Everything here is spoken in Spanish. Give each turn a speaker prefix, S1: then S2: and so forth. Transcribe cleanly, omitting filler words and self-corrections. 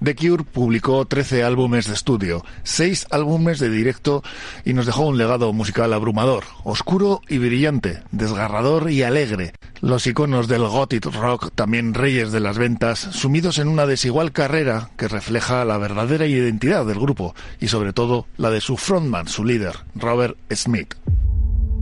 S1: The Cure publicó 13 álbumes de estudio, 6 álbumes de directo y nos dejó un legado musical abrumador, oscuro y brillante, desgarrador y alegre. Los iconos del gothic rock, también reyes de las ventas, sumidos en una desigual carrera que refleja la verdadera identidad del grupo y sobre todo la de su frontman, su líder, Robert Smith.